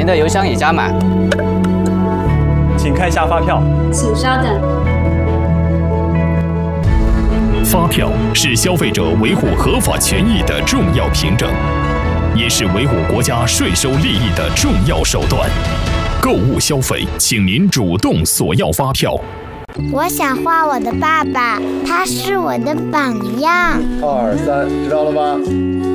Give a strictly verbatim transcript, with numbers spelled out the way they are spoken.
您的邮箱已加满， 请看一下发票。 请稍等。 发票是消费者维护合法权益的重要凭证，也是维护国家税收利益的重要手段。购物消费，请您主动索要发票。 我想画我的爸爸，他是我的榜样。 二三，知道了吧？